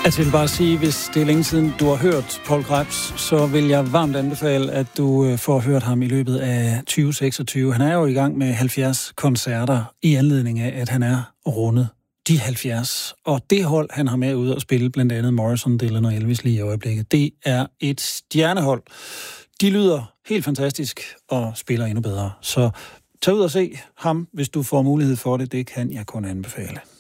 Jeg vil bare sige, hvis det er længe siden, du har hørt Poul Krebs, så vil jeg varmt anbefale, at du får hørt ham i løbet af 2026. Han er jo i gang med 70 koncerter i anledning af, at han er rundet de 70. Og det hold, han har med ud at spille, blandt andet Morrison, Dylan og Elvis lige i øjeblikket, det er et stjernehold. De lyder helt fantastisk og spiller endnu bedre. Så tag ud og se ham, hvis du får mulighed for det. Det kan jeg kun anbefale.